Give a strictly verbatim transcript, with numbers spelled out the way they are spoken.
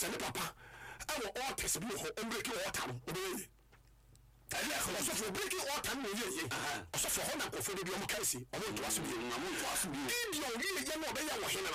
tẹ̀lé papa ẹ̀wọ̀ ọ̀tẹ̀sì bí wọ̀ ọ́ mbẹ́rẹ́kì ọ̀tà no ọ̀bẹ yẹ ẹ̀yẹ ọ̀sọ̀fọ̀ mbẹ́rẹ́kì ọ̀tà no yẹ yẹ ọ̀sọ̀fọ̀ hɔ na nkɔfo de bi ɔmo kaisi ɔmo ntoma so bi ɔmo ntoma so bi ibi a oyi yɛ no ɔbɛyɛ wɔ hena